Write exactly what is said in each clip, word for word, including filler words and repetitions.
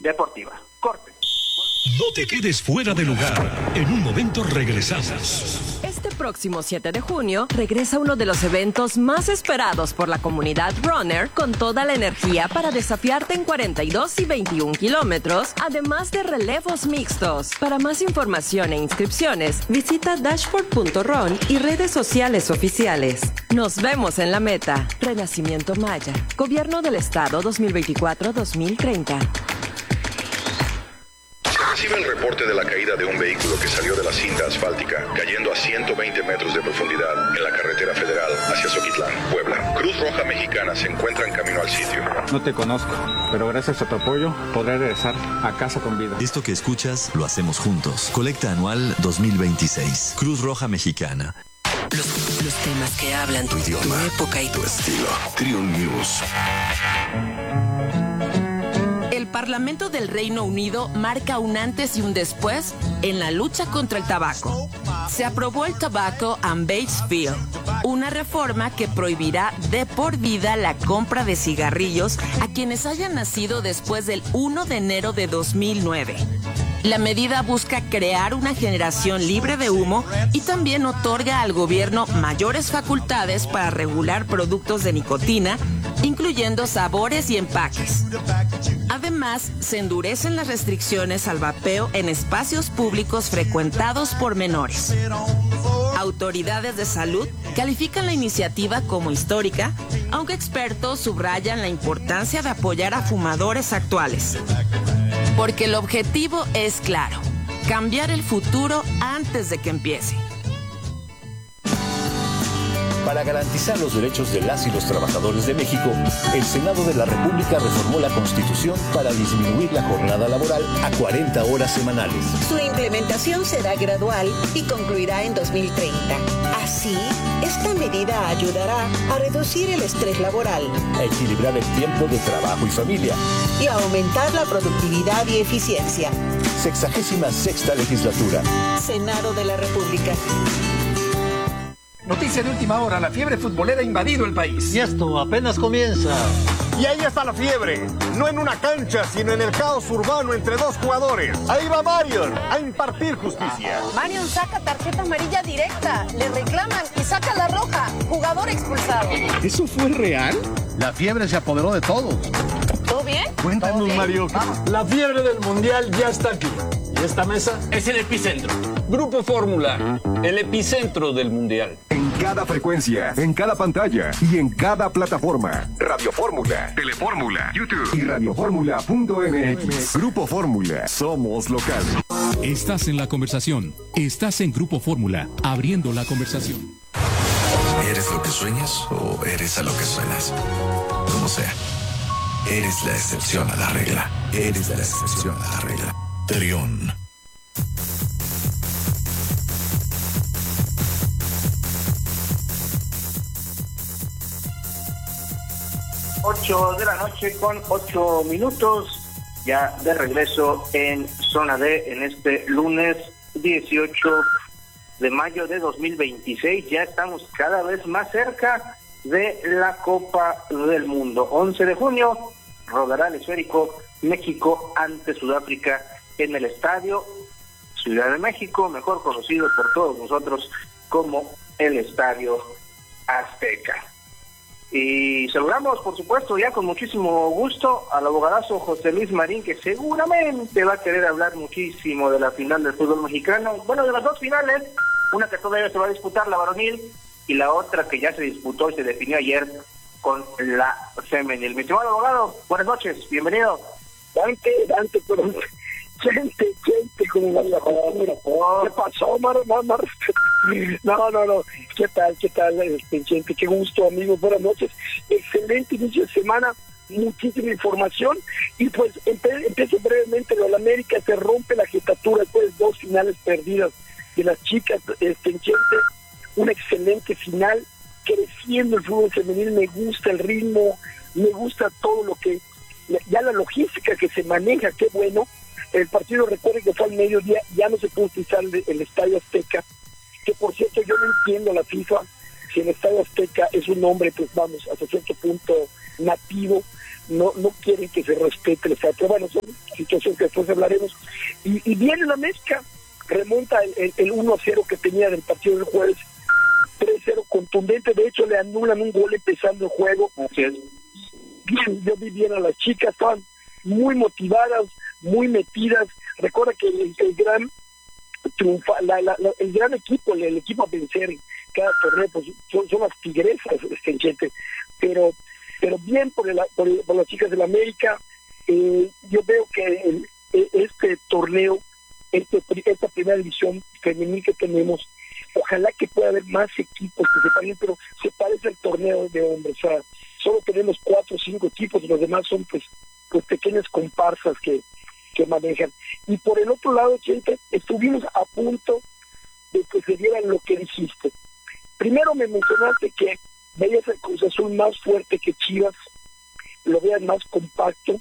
deportiva. Corte. No te quedes fuera de lugar. En un momento regresamos. Este próximo siete de junio regresa uno de los eventos más esperados por la comunidad runner, con toda la energía para desafiarte en cuarenta y dos y veintiún kilómetros, además de relevos mixtos. Para más información e inscripciones, visita dashboard punto run y redes sociales oficiales. Nos vemos en la meta. Renacimiento Maya. Gobierno del Estado dos mil veinticuatro a dos mil treinta. Recibe el reporte de la caída de un vehículo que salió de la cinta asfáltica, cayendo a ciento veinte metros de profundidad en la carretera federal hacia Zoquitlán, Puebla. Cruz Roja Mexicana se encuentra en camino al sitio. No te conozco, pero gracias a tu apoyo podré regresar a casa con vida. Esto que escuchas lo hacemos juntos. Colecta Anual dos mil veintiséis. Cruz Roja Mexicana. Los, los temas que hablan tu idioma, tu época y tu estilo. Triun News. El Parlamento del Reino Unido marca un antes y un después en la lucha contra el tabaco. Se aprobó el Tobacco and Vapes Bill, una reforma que prohibirá de por vida la compra de cigarrillos a quienes hayan nacido después del primero de enero de dos mil nueve. La medida busca crear una generación libre de humo y también otorga al gobierno mayores facultades para regular productos de nicotina, incluyendo sabores y empaques. Además, se endurecen las restricciones al vapeo en espacios públicos frecuentados por menores. Autoridades de salud califican la iniciativa como histórica, aunque expertos subrayan la importancia de apoyar a fumadores actuales. Porque el objetivo es claro: cambiar el futuro antes de que empiece. Para garantizar los derechos de las y los trabajadores de México, el Senado de la República reformó la Constitución para disminuir la jornada laboral a cuarenta horas semanales. Su implementación será gradual y concluirá en dos mil treinta. Así, esta medida ayudará a reducir el estrés laboral, a equilibrar el tiempo de trabajo y familia y a aumentar la productividad y eficiencia. Sexagésima sexta legislatura. Senado de la República. Noticia de última hora: la fiebre futbolera ha invadido el país. Y esto apenas comienza. Y ahí está la fiebre, no en una cancha, sino en el caos urbano entre dos jugadores. Ahí va Marion a impartir justicia. Marion saca tarjeta amarilla directa, le reclaman y saca la roja. Jugador expulsado. ¿Eso fue real? La fiebre se apoderó de todos. ¿Todo bien? Cuéntanos, bien? Mario. Vamos. La fiebre del mundial ya está aquí. Y esta mesa es el epicentro. Grupo Fórmula, el epicentro del mundial. En cada frecuencia, en cada pantalla y en cada plataforma. Radio Fórmula, Telefórmula, YouTube y radioformula punto m x. Grupo Fórmula, somos local. Estás en la conversación. Estás en Grupo Fórmula, abriendo la conversación. ¿Eres lo que sueñas o eres a lo que suenas? Como sea, eres la excepción a la regla. Eres la excepción a la regla. Triun. ocho de la noche con ocho minutos, ya de regreso en Zona D en este lunes dieciocho de mayo de dos mil veintiséis. Ya estamos cada vez más cerca de la Copa del Mundo. once de junio rodará el esférico México ante Sudáfrica en el Estadio Ciudad de México, mejor conocido por todos nosotros como el Estadio Azteca. Y saludamos, por supuesto, ya con muchísimo gusto al abogadazo José Luis Marín, que seguramente va a querer hablar muchísimo de la final del fútbol mexicano. Bueno, de las dos finales, una que todavía se va a disputar, la varonil, y la otra que ya se disputó y se definió ayer con la femenil. Mi estimado abogado, buenas noches, bienvenido. Dante, Dante, pero gente, gente, como la palabra. ¿Qué pasó, Mar, Mar, Mar? No, no, no. ¿Qué tal, qué tal, este, gente? Qué gusto, amigos. Buenas noches. Excelente inicio de semana. Muchísima información. Y pues empe- empiezo brevemente. Lo de la América se rompe la jetatura después de dos finales perdidas de las chicas. Este, gente, una excelente final. Creciendo el fútbol femenil. Me gusta el ritmo. Me gusta todo lo que... Ya la logística que se maneja. Qué bueno. El partido, recuerden que fue al mediodía, ya no se pudo utilizar el, el Estadio Azteca, que por cierto yo no entiendo la FIFA, si el Estadio Azteca es un nombre, pues vamos, hasta cierto punto nativo, no no quieren que se respete el Estado. Pero bueno, son situaciones que después hablaremos. Y, y viene la América, remonta el, el, el uno a cero que tenía del partido del jueves, tres cero contundente, de hecho le anulan un gol empezando el juego. Así es. Bien, yo vi bien a las chicas, estaban muy motivadas, muy metidas. Recuerda que el, el gran triunfa, la, la, la, el gran equipo, el, el equipo a vencer en cada torneo, pues son, son las tigresas, este gente, pero pero bien por, el, por, el, por las chicas de la América. Eh, yo veo que el, este torneo, este, esta primera división femenil que tenemos, ojalá que pueda haber más equipos que se paren, pero se parece al torneo de hombres, o sea, solo tenemos cuatro o cinco equipos y los demás son pues, pues pequeñas comparsas que, que manejan. Y por el otro lado, gente, estuvimos a punto de que se dieran lo que dijiste. Primero me mencionaste que veías el Cruz Azul más fuerte que Chivas, lo veas más compacto,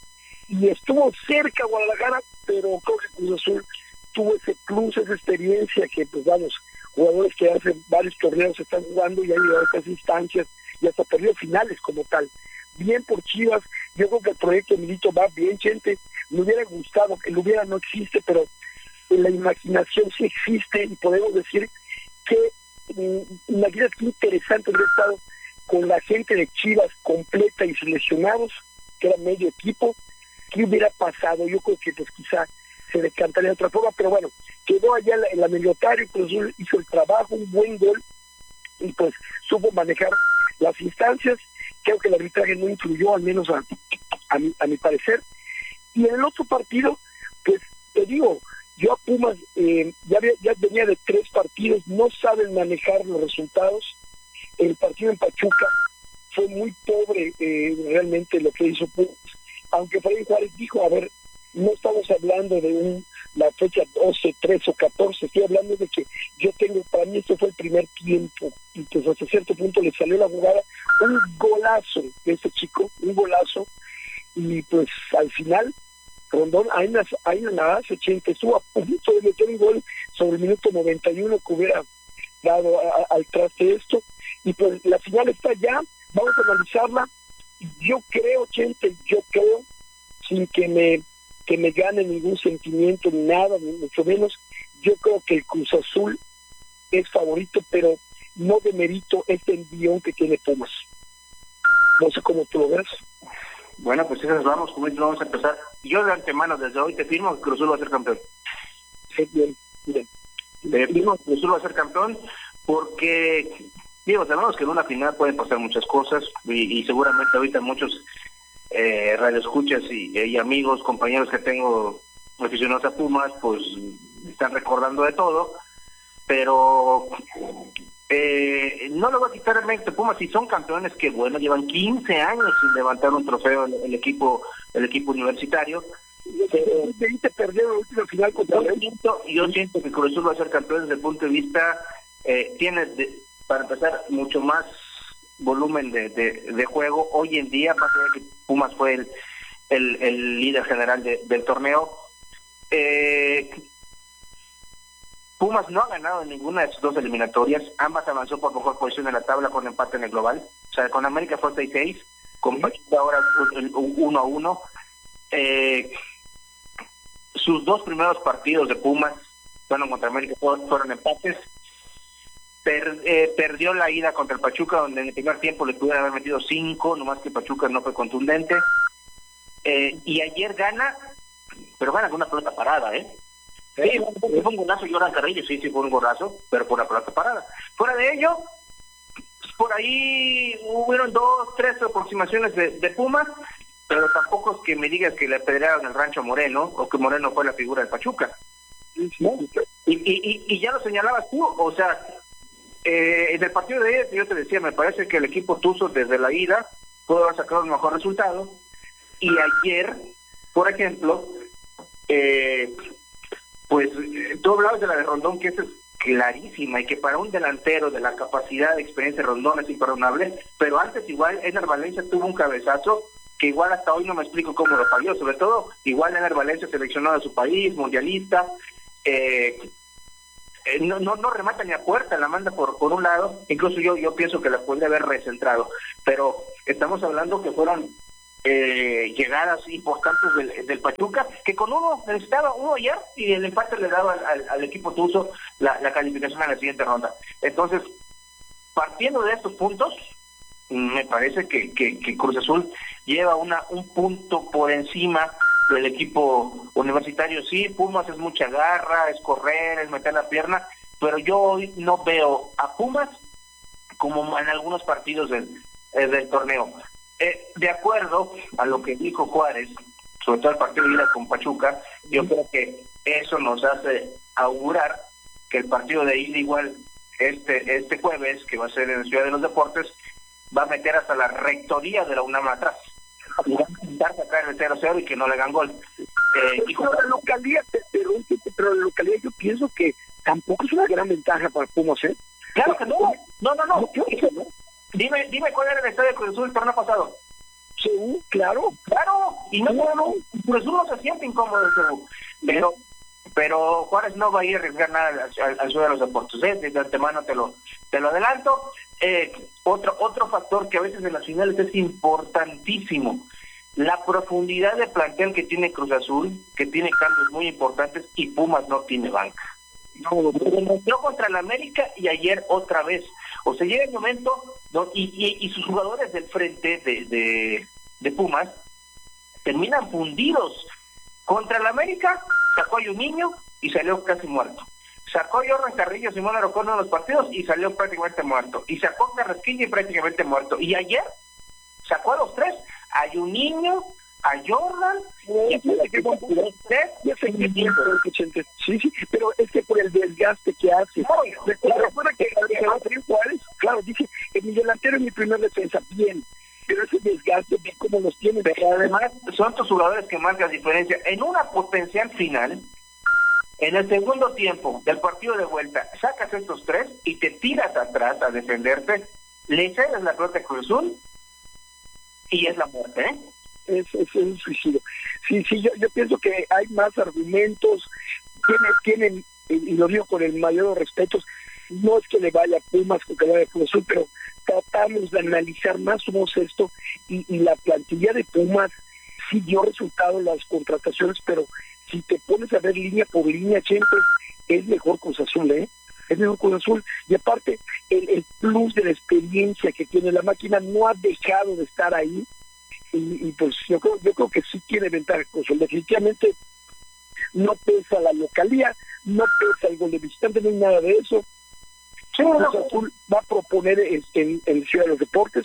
y estuvo cerca Guadalajara, pero creo que Cruz Azul tuvo ese plus, esa experiencia que, pues vamos, jugadores que hace varios torneos están jugando y han llegado a estas instancias y hasta perdió finales como tal. Bien por Chivas, yo creo que el proyecto de Milito va bien, gente. Me hubiera gustado, que lo hubiera no existe, pero en la imaginación sí existe y podemos decir que, mm, imagínate qué interesante hubiera estado con la gente de Chivas completa y sin lesionados, que era medio equipo. ¿Qué hubiera pasado? Yo creo que pues quizá se decantaría de otra forma, pero bueno, quedó allá en la, en la Meliotario, pues hizo el trabajo, un buen gol, y pues supo manejar las instancias. Creo que el arbitraje no influyó, al menos a, a, mi, a mi parecer. Y en el otro partido, pues te digo, yo a Pumas eh, ya, había, ya venía de tres partidos, no saben manejar los resultados. El partido en Pachuca fue muy pobre eh, realmente lo que hizo Pumas, aunque Freddy Juárez dijo, a ver, no estamos hablando de un la fecha doce, trece o catorce, estoy hablando de que yo tengo, para mí esto fue el primer tiempo, y pues hasta cierto punto le salió la jugada, un golazo de este chico, un golazo, y pues al final Rondón ahí la hace, ochenta, estuvo a punto de meter un gol sobre el minuto noventa y uno que hubiera dado a, a, al traste esto, y pues la final está ya, vamos a analizarla. Yo creo, gente, yo creo, sin que me que me gane ningún sentimiento ni nada, ni mucho menos, yo creo que el Cruz Azul es favorito, pero no demerito este envión que tiene Pumas. No sé cómo tú lo ves. Bueno, pues esas vamos, como dices, vamos a empezar. Yo de antemano, desde hoy te firmo que Cruz Azul va a ser campeón. Sí, bien, bien. Te firmo que Cruz Azul va a ser campeón porque, digo, sabemos que en una final pueden pasar muchas cosas y, y seguramente ahorita muchos eh, radioescuchas y, y amigos, compañeros que tengo aficionados a Pumas, pues están recordando de todo, pero eh, no le voy a quitar el mérito a Pumas. Si son campeones, que bueno, llevan quince años sin levantar un trofeo el, el equipo el equipo universitario. Pero de ahí te perdieron la última final contra yo siento, yo siento que Cruz Azul va a ser campeón desde el punto de vista, eh, tiene de, para empezar mucho más volumen de, de, de juego hoy en día, más allá de que Pumas fue el, el, el líder general de, del torneo. eh, Pumas no ha ganado en ninguna de sus dos eliminatorias, ambas avanzó por mejor posición en la tabla con empate en el global, o sea, con América fue seis seis, con Pachuca ahora uno a uno. eh, sus dos primeros partidos de Pumas, bueno, contra América fueron, fueron empates. Per, eh, perdió la ida contra el Pachuca, donde en el primer tiempo le pudieron haber metido cinco, nomás que Pachuca no fue contundente. Eh, y ayer gana, pero gana con una pelota parada, ¿eh? Sí, fue un golazo, Jordan Carrillo, sí, sí fue un golazo, pero por una pelota parada. Fuera de ello, por ahí hubieron dos, tres aproximaciones de, de Pumas, pero tampoco es que me digas que le apedrearon el Rancho Moreno, o que Moreno fue la figura del Pachuca. ¿No? Y, y, y ya lo señalabas tú, o sea, eh, en el partido de ayer, yo te decía, me parece que el equipo Tuzo desde la ida pudo haber sacado un mejor resultado, y ayer, por ejemplo, eh, pues tú hablabas de la de Rondón, que esa es clarísima, y que para un delantero de la capacidad de experiencia de Rondón es imperdonable, pero antes igual Ener Valencia tuvo un cabezazo que igual hasta hoy no me explico cómo lo falló, sobre todo igual Ener Valencia seleccionado de su país, mundialista, eh, eh, no, no no remata ni a puerta, la manda por por un lado, incluso yo yo pienso que la puede haber recentrado, pero estamos hablando que fueron eh, llegadas importantes del, del Pachuca, que con uno necesitaba uno ayer y el empate le daba al, al, al equipo tuzo la, la calificación a la siguiente ronda. Entonces, partiendo de estos puntos, me parece que, que, que Cruz Azul lleva una un punto por encima del equipo universitario. Sí, Pumas es mucha garra, es correr, es meter la pierna, pero yo hoy no veo a Pumas como en algunos partidos del, eh, del torneo. Eh, de acuerdo a lo que dijo Juárez, sobre todo el partido de ida con Pachuca, yo creo que eso nos hace augurar que el partido de ida igual este este jueves, que va a ser en la Ciudad de los Deportes, va a meter hasta la rectoría de la UNAM atrás. Y va a intentar sacar el cero cero y que no le hagan gol. Eh, y pero la localidad, pero, pero la localidad yo pienso que tampoco es una gran ventaja para Pumas, ¿eh? Claro que no, no, no, no. no. Dime, dime cuál era el estadio de Cruz Azul el torneo pasado. C U, claro. Claro, y no, no, no, Cruz Azul no se siente incómodo en C U, pero pero Juárez no va a ir a arriesgar nada al, al, al Ciudad de los Deportes, ¿eh? De antemano te lo te lo adelanto. Eh, otro otro factor que a veces en las finales es importantísimo, la profundidad de plantel que tiene Cruz Azul, que tiene cambios muy importantes, y Pumas no tiene banca. No, lo demostró contra el América y ayer otra vez. O sea, llega el momento ¿no? y, y, y sus jugadores del frente de, de, de Pumas terminan fundidos. Contra el América sacó a un niño y salió casi muerto. Sacó a Jordan Carrillo, Simón Arocón en los partidos y salió prácticamente muerto. Y sacó a Carrasquilla y prácticamente muerto. Y ayer sacó a los tres, a un niño, a Jordan, y a sí, sí, pero es que por el desgaste que hace. No, recuerda que Juárez, claro, dice, en mi delantero es mi primer defensa, bien, pero ese desgaste, ve cómo los tiene. Pero además son tus jugadores que marcan diferencia. En una potencial final, en el segundo tiempo del partido de vuelta, sacas estos tres y te tiras atrás a defenderte, le cedes la pelota a Cruz Azul y es la muerte, ¿eh? Es, es, es un suicidio. Sí, sí, yo, yo pienso que hay más argumentos, tienen, tienen, y lo digo con el mayor respeto, no es que le vaya a Pumas o que le vaya a Cruz Azul, pero tratamos de analizar más o menos esto, y, y la plantilla de Pumas sí dio resultado las contrataciones, pero si te pones a ver línea por línea, siempre es mejor Cruz Azul, ¿eh? Es mejor Cruz Azul, y aparte el, el plus de la experiencia que tiene la máquina no ha dejado de estar ahí, y, y pues yo creo, yo creo que sí tiene ventaja Cruz Azul. Definitivamente no pesa la localía, no pesa el gol de visitante, no hay nada de eso. Sí, Cruz Azul va a proponer en, en, en Ciudad de los Deportes,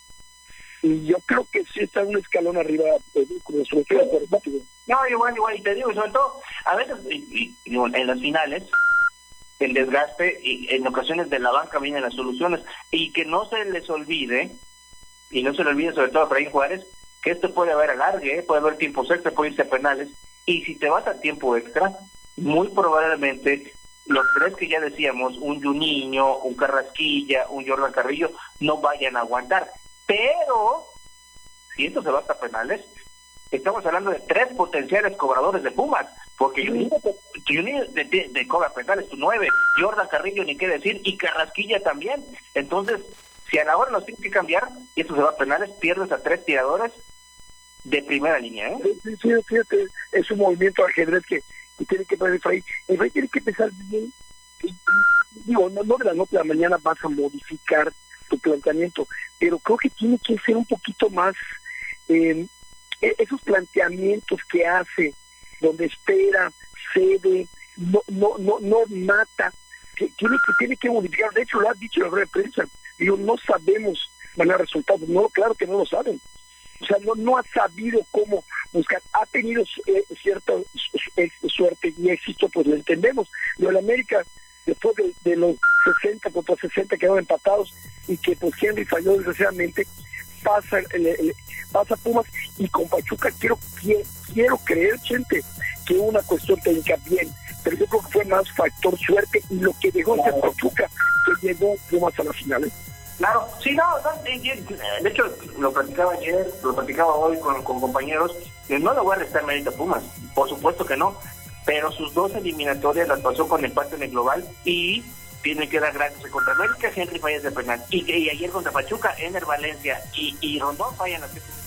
y yo creo que sí está un escalón arriba de Cruz Azul. No, igual, igual, y te digo, sobre todo, a veces y, y, en las finales, el desgaste, y en ocasiones de la banca vienen las soluciones, y que no se les olvide, y no se le olvide sobre todo a Efraín Juárez, que esto puede haber alargue, ¿eh? Puede haber tiempos extra, puede irse a penales, y si te vas a tiempo extra, muy probablemente los tres que ya decíamos, un Juninho, un Carrasquilla, un Jordan Carrillo, no vayan a aguantar. Pero, si esto se va hasta penales, estamos hablando de tres potenciales cobradores de Pumas, porque Juninho, Juninho de, de, de cobra penales, tu nueve, Jordan Carrillo ni qué decir, y Carrasquilla también. Entonces, si a la hora los tienen que cambiar, y esto se va a penales, pierdes a tres tiradores de primera línea, ¿eh? Sí, sí, fíjate, es un movimiento de ajedrez que, que tiene que poner Efraín. Efraín tiene que pensar bien, y, y, digo, no, no de la noche a la mañana vas a modificar tu planteamiento, pero creo que tiene que ser un poquito más, eh, esos planteamientos que hace, donde espera, cede, no, no, no, no mata, que tiene que tiene que modificar. De hecho, lo has dicho en la rueda de prensa, digo, no sabemos ganar resultados. No, claro que no lo saben. O sea, no, no ha sabido cómo buscar. Ha tenido eh, cierta eh, suerte y éxito, pues lo entendemos. Lo de América, después de, de los sesenta contra sesenta quedaron empatados, y que pues Henry falló desgraciadamente, pasa el, el, pasa Pumas, y con Pachuca quiero quiero, quiero creer, gente, que una cuestión técnica bien, pero yo creo que fue más factor suerte y lo que dejó hacer Pachuca, que llegó Pumas a la final. Claro, sí, no, no, de hecho lo platicaba ayer, lo platicaba hoy con, con compañeros, que no le voy a restar mérito a Pumas, por supuesto que no, pero sus dos eliminatorias las pasó con empate en el global y tiene que dar gracias contra América, Henry falla de penal. Y, y ayer contra Pachuca, Ener Valencia y, y Rondón fallan las siete.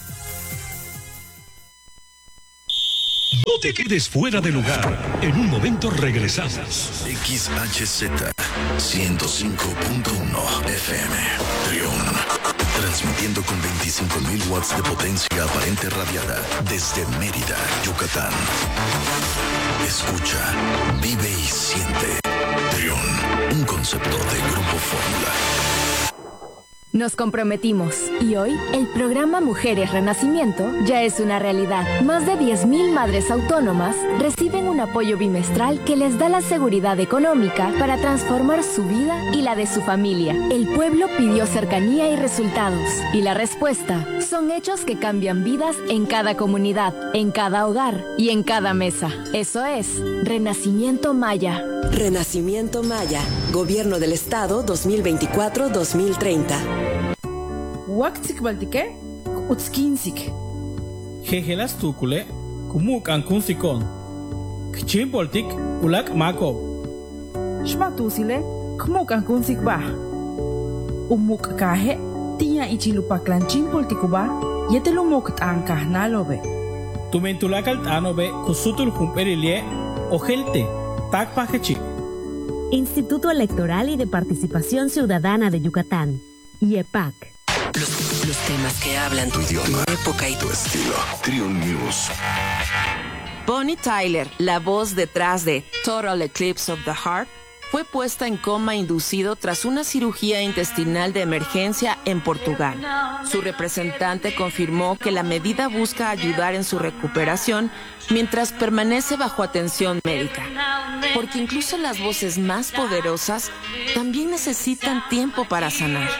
No te quedes fuera de lugar. En un momento regresamos. X H Z ciento cinco punto uno F M. Trión. Transmitiendo con veinticinco mil watts de potencia aparente radiada desde Mérida, Yucatán. Escucha, vive y siente. Trión, un concepto de Grupo Fórmula. Nos comprometimos y hoy el programa Mujeres Renacimiento ya es una realidad. Más de diez mil madres autónomas reciben un apoyo bimestral que les da la seguridad económica para transformar su vida y la de su familia. El pueblo pidió cercanía y resultados y la respuesta son hechos que cambian vidas en cada comunidad, en cada hogar y en cada mesa. Eso es Renacimiento Maya. Renacimiento Maya, Gobierno del Estado dos mil veinticuatro a dos mil treinta. Waktsik baltike, utskinsik. Jejelas tukule, kumuk ankunsikon. Kchim poltik, ulak mako. Shmatusile, kumuk ankunsik ba. Umuk kahe, tia ichilupak lanchim poltikuba, yetelumuk tankah nalobe. Tumentulakal tanobe, kusutul humperilie, ojelte, tak pajechik. Instituto Electoral y de Participación Ciudadana de Yucatán, I E P A C. Los, los temas que hablan tu idioma, tu época y tu estilo. Trión News. Bonnie Tyler, la voz detrás de Total Eclipse of the Heart, fue puesta en coma inducido tras una cirugía intestinal de emergencia en Portugal. Su representante confirmó que la medida busca ayudar en su recuperación mientras permanece bajo atención médica, porque incluso las voces más poderosas también necesitan tiempo para sanar.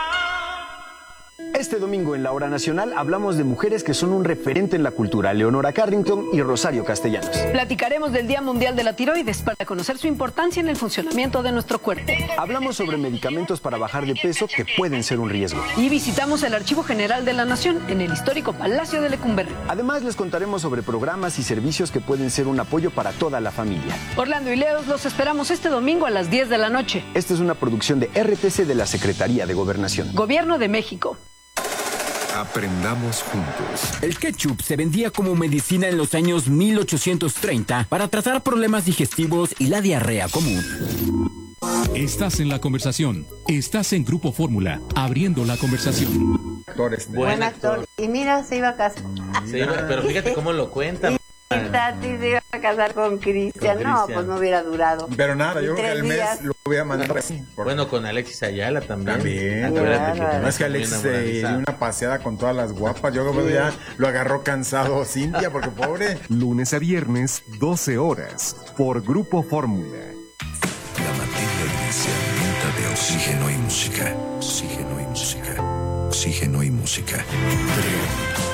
Este domingo en La Hora Nacional hablamos de mujeres que son un referente en la cultura, Leonora Carrington y Rosario Castellanos. Platicaremos del Día Mundial de la Tiroides para conocer su importancia en el funcionamiento de nuestro cuerpo. Hablamos sobre medicamentos para bajar de peso que pueden ser un riesgo. Y visitamos el Archivo General de la Nación en el histórico Palacio de Lecumberri. Además les contaremos sobre programas y servicios que pueden ser un apoyo para toda la familia. Orlando y Leos los esperamos este domingo a las diez de la noche. Esta es una producción de R T C de la Secretaría de Gobernación. Gobierno de México. Aprendamos juntos. El ketchup se vendía como medicina en los años mil ochocientos treinta para tratar problemas digestivos y la diarrea común. Estás en la conversación. Estás en Grupo Fórmula, abriendo la conversación. Actores, buen actor. Y mira, se iba a casar. Se iba, pero fíjate cómo lo cuenta. Y Tati se iba a casar con Cristian. No, pues no hubiera durado. Pero nada, yo creo que el mes días. Lo voy a mandar así. Bueno, con Alexis Ayala también. También. Claro. No es que Alexis se dio una paseada con todas las guapas. Yo creo que ya lo agarró cansado Cintia, porque pobre. Lunes a viernes, doce horas, por Grupo Fórmula. La materia gris alimenta de oxígeno y música. Oxígeno y música. Oxígeno y música. Pero...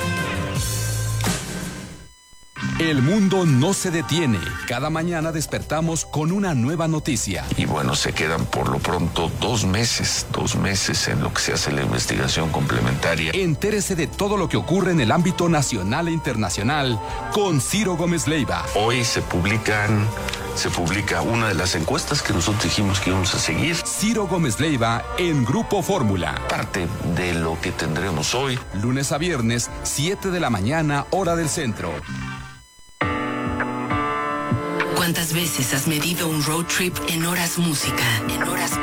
El mundo no se detiene. Cada mañana despertamos con una nueva noticia. Y bueno, se quedan por lo pronto dos meses, dos meses en lo que se hace la investigación complementaria. Entérese de todo lo que ocurre en el ámbito nacional e internacional con Ciro Gómez Leiva. Hoy se publican, se publica una de las encuestas que nosotros dijimos que íbamos a seguir. Ciro Gómez Leiva en Grupo Fórmula. Parte de lo que tendremos hoy. Lunes a viernes, siete de la mañana, hora del centro. ¿Cuántas veces has medido un road trip en horas música, en horas